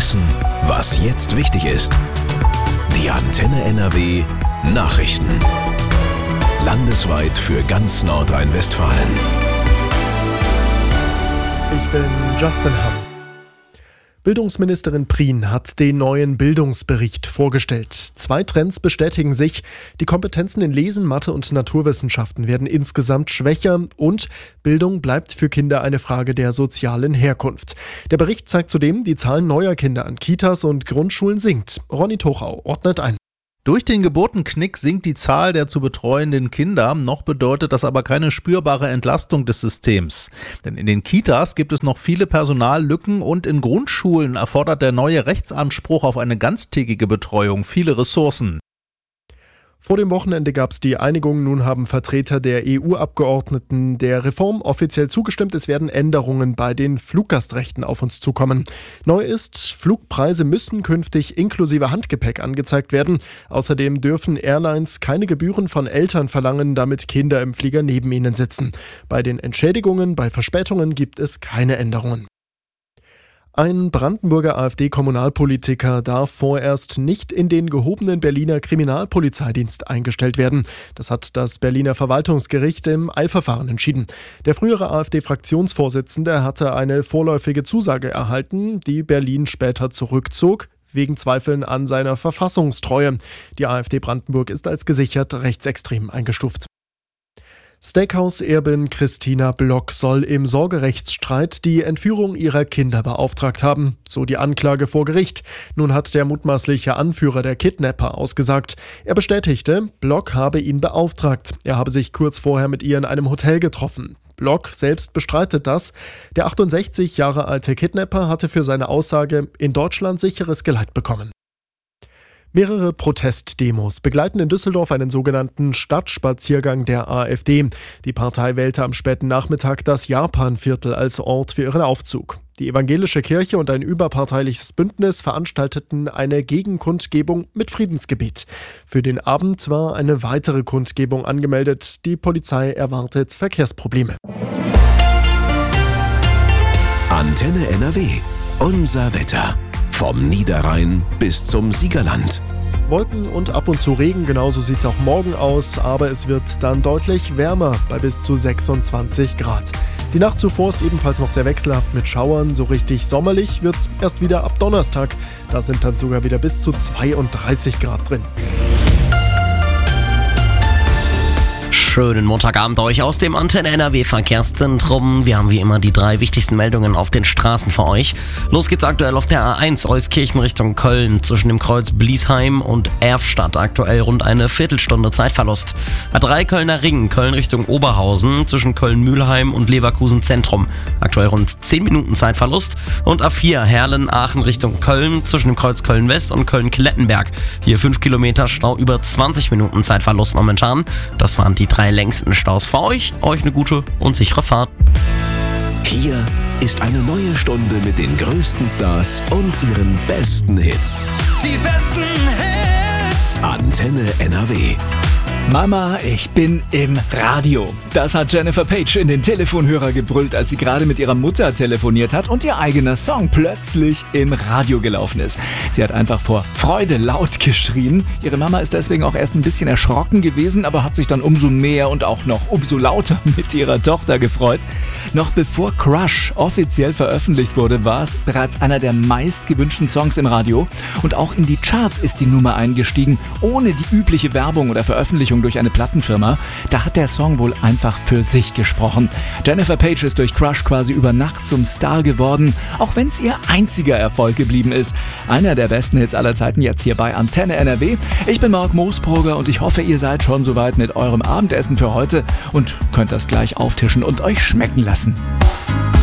wissen, was jetzt wichtig ist. Die Antenne NRW Nachrichten. Landesweit für ganz Nordrhein-Westfalen. Ich bin Justin Hamm. Bildungsministerin Prien hat den neuen Bildungsbericht vorgestellt. 2 Trends bestätigen sich. Die Kompetenzen in Lesen, Mathe und Naturwissenschaften werden insgesamt schwächer und Bildung bleibt für Kinder eine Frage der sozialen Herkunft. Der Bericht zeigt zudem, die Zahl neuer Kinder an Kitas und Grundschulen sinkt. Ronny Tochau ordnet ein. Durch den Geburtenknick sinkt die Zahl der zu betreuenden Kinder, noch bedeutet das aber keine spürbare Entlastung des Systems. Denn in den Kitas gibt es noch viele Personallücken und in Grundschulen erfordert der neue Rechtsanspruch auf eine ganztägige Betreuung viele Ressourcen. Vor dem Wochenende gab es die Einigung. Nun haben Vertreter der EU-Abgeordneten der Reform offiziell zugestimmt. Es werden Änderungen bei den Fluggastrechten auf uns zukommen. Neu ist, Flugpreise müssen künftig inklusive Handgepäck angezeigt werden. Außerdem dürfen Airlines keine Gebühren von Eltern verlangen, damit Kinder im Flieger neben ihnen sitzen. Bei den Entschädigungen bei Verspätungen gibt es keine Änderungen. Ein Brandenburger AfD-Kommunalpolitiker darf vorerst nicht in den gehobenen Berliner Kriminalpolizeidienst eingestellt werden. Das hat das Berliner Verwaltungsgericht im Eilverfahren entschieden. Der frühere AfD-Fraktionsvorsitzende hatte eine vorläufige Zusage erhalten, die Berlin später zurückzog, wegen Zweifeln an seiner Verfassungstreue. Die AfD Brandenburg ist als gesichert rechtsextrem eingestuft. Steakhouse-Erbin Christina Block soll im Sorgerechtsstreit die Entführung ihrer Kinder beauftragt haben, so die Anklage vor Gericht. Nun hat der mutmaßliche Anführer der Kidnapper ausgesagt. Er bestätigte, Block habe ihn beauftragt. Er habe sich kurz vorher mit ihr in einem Hotel getroffen. Block selbst bestreitet das. Der 68 Jahre alte Kidnapper hatte für seine Aussage in Deutschland sicheres Geleit bekommen. Mehrere Protestdemos begleiten in Düsseldorf einen sogenannten Stadtspaziergang der AfD. Die Partei wählte am späten Nachmittag das Japanviertel als Ort für ihren Aufzug. Die evangelische Kirche und ein überparteiliches Bündnis veranstalteten eine Gegenkundgebung mit Friedensgebet. Für den Abend war eine weitere Kundgebung angemeldet. Die Polizei erwartet Verkehrsprobleme. Antenne NRW. Unser Wetter. Vom Niederrhein bis zum Siegerland. Wolken und ab und zu Regen, genauso sieht es auch morgen aus, aber es wird dann deutlich wärmer bei bis zu 26 Grad. Die Nacht zuvor ist ebenfalls noch sehr wechselhaft mit Schauern, so richtig sommerlich wird es erst wieder ab Donnerstag. Da sind dann sogar wieder bis zu 32 Grad drin. Schönen Montagabend euch aus dem Antenne NRW Verkehrszentrum. Wir haben wie immer die 3 wichtigsten Meldungen auf den Straßen für euch. Los geht's aktuell auf der A1 Euskirchen Richtung Köln zwischen dem Kreuz Bliesheim und Erfstadt. Aktuell rund eine Viertelstunde Zeitverlust. A3 Kölner Ring, Köln Richtung Oberhausen zwischen Köln-Mühlheim und Leverkusen Zentrum. Aktuell rund 10 Minuten Zeitverlust. Und A4 Herlen-Aachen Richtung Köln zwischen dem Kreuz Köln-West und Köln-Klettenberg. Hier 5 Kilometer Stau, über 20 Minuten Zeitverlust momentan. Das waren die 3 längsten Staus für euch. Euch eine gute und sichere Fahrt. Hier ist eine neue Stunde mit den größten Stars und ihren besten Hits. Die besten Hits. Antenne NRW. Mama, ich bin im Radio. Das hat Jennifer Page in den Telefonhörer gebrüllt, als sie gerade mit ihrer Mutter telefoniert hat und ihr eigener Song plötzlich im Radio gelaufen ist. Sie hat einfach vor Freude laut geschrien. Ihre Mama ist deswegen auch erst ein bisschen erschrocken gewesen, aber hat sich dann umso mehr und auch noch umso lauter mit ihrer Tochter gefreut. Noch bevor Crush offiziell veröffentlicht wurde, war es bereits einer der meistgewünschten Songs im Radio. Und auch in die Charts ist die Nummer eingestiegen, ohne die übliche Werbung oder Veröffentlichung durch eine Plattenfirma. Da hat der Song wohl einfach für sich gesprochen. Jennifer Page ist durch Crush quasi über Nacht zum Star geworden, auch wenn es ihr einziger Erfolg geblieben ist. Einer der besten Hits aller Zeiten jetzt hier bei Antenne NRW. Ich bin Marc Moosbrugger und ich hoffe, ihr seid schon soweit mit eurem Abendessen für heute und könnt das gleich auftischen und euch schmecken lassen.